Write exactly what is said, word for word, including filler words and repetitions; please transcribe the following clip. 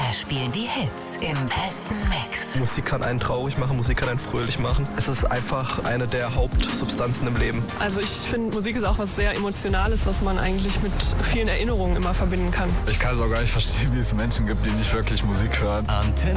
Wir spielen die Hits im besten Mix. Musik kann einen traurig machen, Musik kann einen fröhlich machen. Es ist einfach eine der Hauptsubstanzen im Leben. Also ich finde, Musik ist auch was sehr Emotionales, was man eigentlich mit vielen Erinnerungen immer verbinden kann. Ich kann es auch gar nicht verstehen, wie es Menschen gibt, die nicht wirklich Musik hören. Antenne